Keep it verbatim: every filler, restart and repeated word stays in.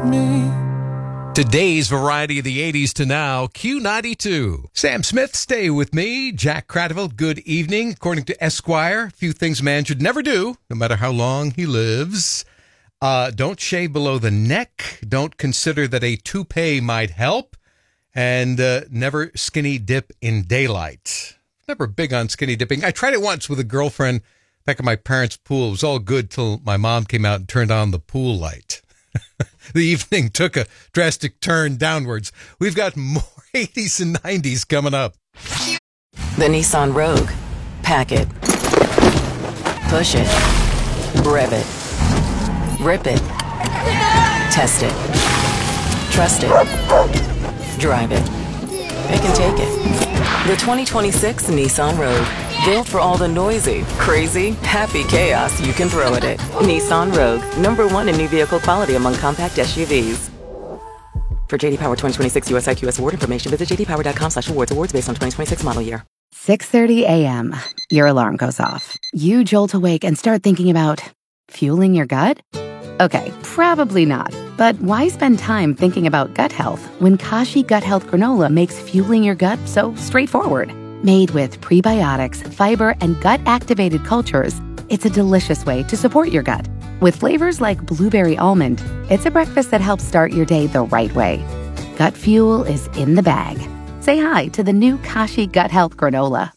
me. Today's variety of the eighties to now, Q ninety-two. Sam Smith, stay with me. Jack Cradiville, good evening. According to Esquire, a few things a man should never do, no matter how long he lives. Uh, don't shave below the neck. Don't consider that a toupee might help. And uh, never skinny dip in daylight. Never big on skinny dipping. I tried it once with a girlfriend back at my parents' pool. It was all good till my mom came out and turned on the pool light. The evening took a drastic turn downwards. We've got more eighties and nineties coming up. The Nissan Rogue. Pack it. Push it. Rev it. Rip it. Test it. Trust it. Drive it. It can take it. The twenty twenty-six Nissan Rogue. Built for all the noisy, crazy, happy chaos you can throw at it. Nissan Rogue. Number one in new vehicle quality among compact S U Vs. For J D Power twenty twenty-six U S I Q S award information, visit jdpower.com slash awards. Awards based on twenty twenty-six model year. six thirty a.m. Your alarm goes off. You jolt awake and start thinking about fueling your gut? Okay, probably not. But why spend time thinking about gut health when Kashi Gut Health Granola makes fueling your gut so straightforward? Made with prebiotics, fiber, and gut-activated cultures, it's a delicious way to support your gut. With flavors like blueberry almond, it's a breakfast that helps start your day the right way. Gut fuel is in the bag. Say hi to the new Kashi Gut Health Granola.